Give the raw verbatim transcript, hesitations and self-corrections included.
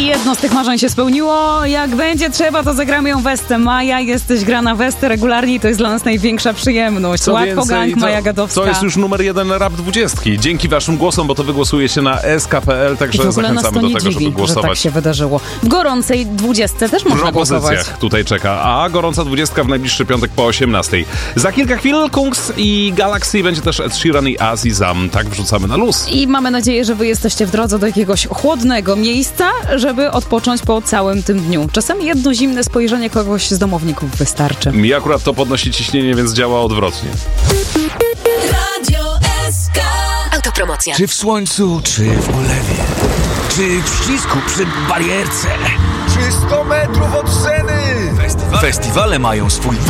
I jedno z tych marzeń się spełniło. Jak będzie trzeba, to zagramy ją Westę. Maja, jesteś grana Westę regularnie i to jest dla nas największa przyjemność. Co Łatwo gang, Maja Gadowska. To jest już numer jeden rap dwudziestki. Dzięki waszym głosom, bo to wygłosuje się na S K kropka P L, także I w ogóle zachęcamy nas to do nie tego, dziwi, żeby głosować. że tak się wydarzyło. W gorącej dwudziestce też można W głosować. propozycjach tutaj czeka, a gorąca dwudziestka w najbliższy piątek po osiemnastej. Za kilka chwil Kungs i Galaxy, będzie też Ed Sheeran i Azizam. Tak wrzucamy na luz. I mamy nadzieję, że wy jesteście w drodze do jakiegoś chłodnego miejsca, żeby odpocząć po całym tym dniu. Czasami jedno zimne spojrzenie kogoś z domowników wystarczy. Mi akurat to podnosi ciśnienie, więc działa odwrotnie. Radio S K. Autopromocja. Czy w słońcu, czy w ulewie, czy w ścisku przy barierce, Czy sto metrów od sceny. Festiwale mają swój